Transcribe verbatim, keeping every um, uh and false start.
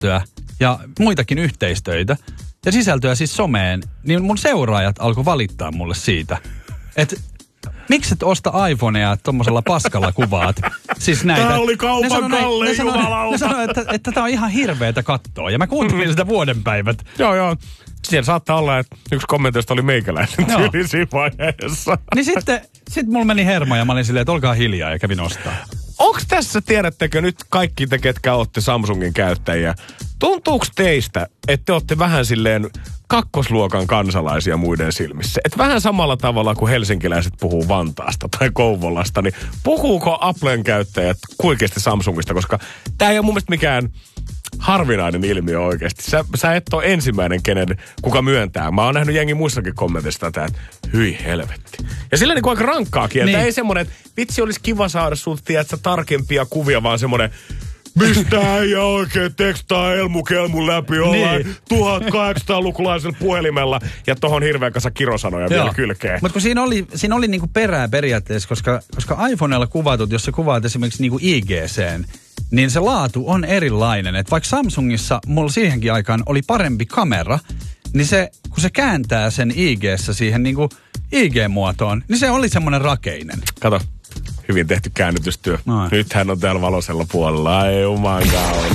sisältöä ja muitakin yhteistöitä ja sisältöä siis someen, niin mun seuraajat alkoi valittaa mulle siitä, että miksi et osta iPhonea tommosella paskalla kuvaat? Siis näitä. Tää oli kaupan ne sanoi, Kalle, ne sanoi, jumalauta. ne sanoi, että, että tää on ihan hirveetä kattoa. Ja mä kuuntelin sitä vuodenpäivät. Joo, joo. Siellä saattaa olla, että yksi kommentoista oli meikäläinen tyyli siinä vaiheessa. Niin sitten sit mulla meni hermo ja mä olin silleen, että olkaa hiljaa ja kävin ostaa. Onks tässä, tiedättekö nyt kaikki te, ketkä olette Samsungin käyttäjiä, tuntuuko teistä, että te olette vähän silleen kakkosluokan kansalaisia muiden silmissä? Että vähän samalla tavalla kuin helsinkiläiset puhuu Vantaasta tai Kouvolasta, niin puhuuko Applen käyttäjät kuikeasti Samsungista? Koska tää ei ole mun mielestä mikään harvinainen ilmiö oikeasti. Sä, sä et ole ensimmäinen, kenen, kuka myöntää. Mä oon nähnyt jengi muissakin kommenteista tätä, että hyi helvetti. Ja sillä niin kuin aika rankkaa kieltä. Niin. Ei semmonen, että vitsi olisi kiva saada sulta, tiedätkö, tarkempia kuvia, vaan semmonen, mistä ei oikein tekstaa elmukelmun läpi ollaan niin. tuhatkahdeksansataalukulaisella puhelimella ja tohon hirveän kanssa kirosanoja Joo. vielä kylkeen. Mutta kun siinä oli, siinä oli niinku perää periaatteessa, koska, koska iPhoneella kuvatut, jos sä kuvaat esimerkiksi niinku I G C:n, niin se laatu on erilainen. Et vaikka Samsungissa mulla siihenkin aikaan oli parempi kamera, niin se, kun se kääntää sen I G:ssä siihen niinku I G-muotoon, niin se oli semmoinen rakeinen. Kato, hyvin tehty käännytystyö. Noin. Nyt hän on täällä valoisella puolella. Ai juman kautta.